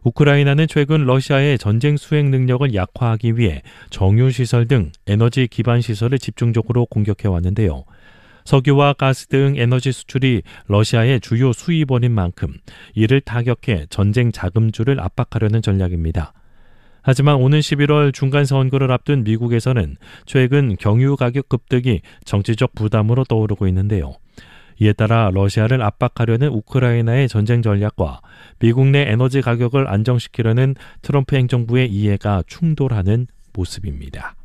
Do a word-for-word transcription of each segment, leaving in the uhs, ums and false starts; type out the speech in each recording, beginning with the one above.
우크라이나는 최근 러시아의 전쟁 수행 능력을 약화하기 위해 정유시설 등 에너지 기반 시설을 집중적으로 공격해왔는데요. 석유와 가스 등 에너지 수출이 러시아의 주요 수입원인 만큼 이를 타격해 전쟁 자금줄을 압박하려는 전략입니다. 하지만 오는 십일월 중간선거를 앞둔 미국에서는 최근 경유 가격 급등이 정치적 부담으로 떠오르고 있는데요. 이에 따라 러시아를 압박하려는 우크라이나의 전쟁 전략과 미국 내 에너지 가격을 안정시키려는 트럼프 행정부의 이해가 충돌하는 모습입니다.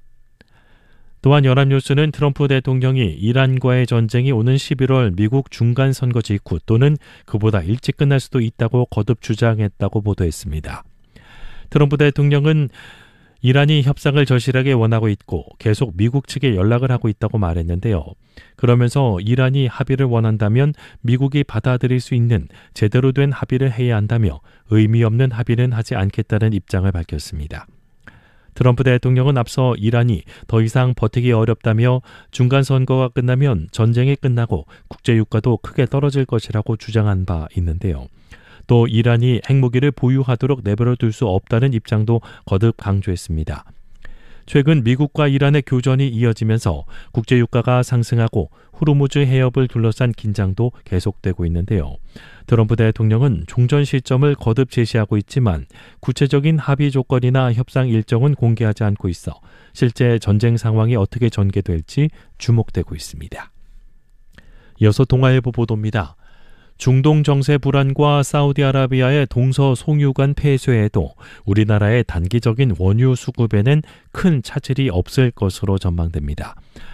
또한 연합뉴스는 트럼프 대통령이 이란과의 전쟁이 오는 십일월 미국 중간선거 직후 또는 그보다 일찍 끝날 수도 있다고 거듭 주장했다고 보도했습니다. 트럼프 대통령은 이란이 협상을 절실하게 원하고 있고 계속 미국 측에 연락을 하고 있다고 말했는데요. 그러면서 이란이 합의를 원한다면 미국이 받아들일 수 있는 제대로 된 합의를 해야 한다며 의미 없는 합의는 하지 않겠다는 입장을 밝혔습니다. 트럼프 대통령은 앞서 이란이 더 이상 버티기 어렵다며 중간선거가 끝나면 전쟁이 끝나고 국제유가도 크게 떨어질 것이라고 주장한 바 있는데요. 또 이란이 핵무기를 보유하도록 내버려둘 수 없다는 입장도 거듭 강조했습니다. 최근 미국과 이란의 교전이 이어지면서 국제유가가 상승하고 호르무즈 해협을 둘러싼 긴장도 계속되고 있는데요. 트럼프 대통령은 종전 시점을 거듭 제시하고 있지만 구체적인 합의 조건이나 협상 일정은 공개하지 않고 있어 실제 전쟁 상황이 어떻게 전개될지 주목되고 있습니다. 이어서 동아일보 보도입니다. 중동 정세 불안과 사우디아라비아의 동서 송유관 폐쇄에도 우리나라의 단기적인 원유 수급에는 큰 차질이 없을 것으로 전망됩니다.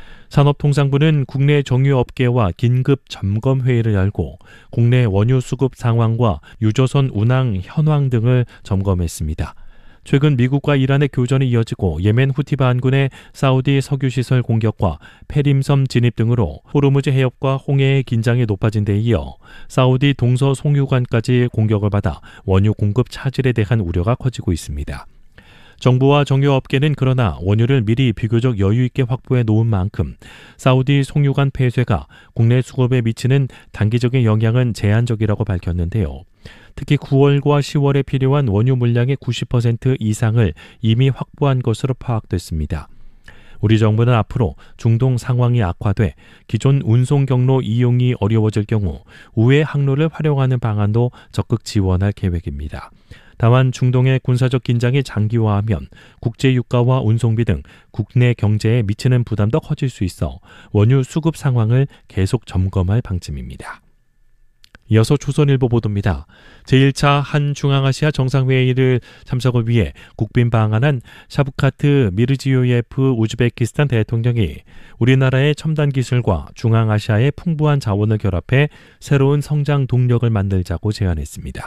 산업통상부는 국내 정유업계와 긴급 점검회의를 열고 국내 원유 수급 상황과 유조선 운항 현황 등을 점검했습니다. 최근 미국과 이란의 교전이 이어지고 예멘 후티 반군의 사우디 석유시설 공격과 페림섬 진입 등으로 호르무즈 해협과 홍해의 긴장이 높아진 데 이어 사우디 동서 송유관까지 공격을 받아 원유 공급 차질에 대한 우려가 커지고 있습니다. 정부와 정유업계는 그러나 원유를 미리 비교적 여유 있게 확보해 놓은 만큼 사우디 송유관 폐쇄가 국내 수급에 미치는 단기적인 영향은 제한적이라고 밝혔는데요. 특히 구월과 시월에 필요한 원유 물량의 구십 퍼센트 이상을 이미 확보한 것으로 파악됐습니다. 우리 정부는 앞으로 중동 상황이 악화돼 기존 운송 경로 이용이 어려워질 경우 우회 항로를 활용하는 방안도 적극 지원할 계획입니다. 다만 중동의 군사적 긴장이 장기화하면 국제 유가와 운송비 등 국내 경제에 미치는 부담도 커질 수 있어 원유 수급 상황을 계속 점검할 방침입니다. 이어서 조선일보 보도입니다. 제일 차 한중앙아시아 정상회의를 참석을 위해 국빈 방한한 샤브카트 미르지요예프 우즈베키스탄 대통령이 우리나라의 첨단 기술과 중앙아시아의 풍부한 자원을 결합해 새로운 성장 동력을 만들자고 제안했습니다.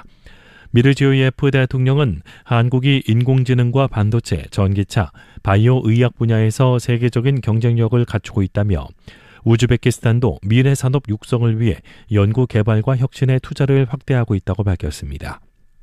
미르지요예프 대통령은 한국이 인공지능과 반도체, 전기차, 바이오 의약 분야에서 세계적인 경쟁력을 갖추고 있다며 우즈베키스탄도 미래 산업 육성을 위해 연구 개발과 혁신에 투자를 확대하고 있다고 밝혔습니다.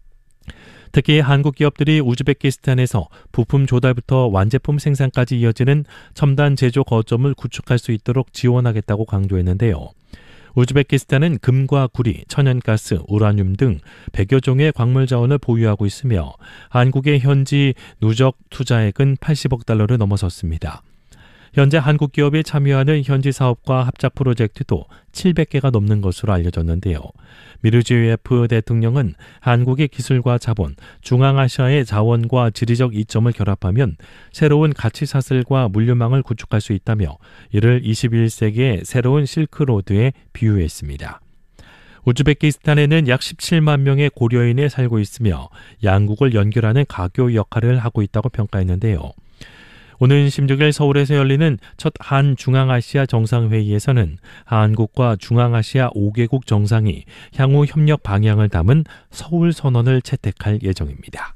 특히 한국 기업들이 우즈베키스탄에서 부품 조달부터 완제품 생산까지 이어지는 첨단 제조 거점을 구축할 수 있도록 지원하겠다고 강조했는데요. 우즈베키스탄은 금과 구리, 천연가스, 우라늄 등 백여 종의 광물 자원을 보유하고 있으며 한국의 현지 누적 투자액은 팔십억 달러를 넘어섰습니다. 현재 한국 기업이 참여하는 현지 사업과 합작 프로젝트도 칠백 개가 넘는 것으로 알려졌는데요. 미르지요예프 대통령은 한국의 기술과 자본, 중앙아시아의 자원과 지리적 이점을 결합하면 새로운 가치 사슬과 물류망을 구축할 수 있다며 이를 이십일 세기의 새로운 실크로드에 비유했습니다. 우즈베키스탄에는 약 십칠만 명의 고려인이 살고 있으며 양국을 연결하는 가교 역할을 하고 있다고 평가했는데요. 오는 십육 일 서울에서 열리는 첫 한중앙아시아 정상회의에서는 한국과 중앙아시아 오 개국 정상이 향후 협력 방향을 담은 서울선언을 채택할 예정입니다.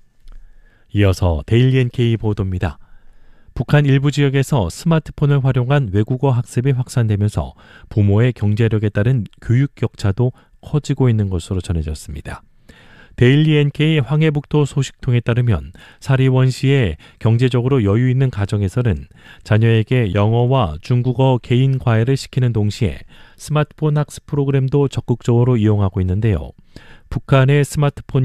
이어서 데일리 엔케이 보도입니다. 북한 일부 지역에서 스마트폰을 활용한 외국어 학습이 확산되면서 부모의 경제력에 따른 교육 격차도 커지고 있는 것으로 전해졌습니다. 데일리 엔케이 황해북도 소식통에 따르면 사리원시의 경제적으로 여유 있는 가정에서는 자녀에게 영어와 중국어 개인 과외를 시키는 동시에 스마트폰 학습 프로그램도 적극적으로 이용하고 있는데요. 북한의 스마트폰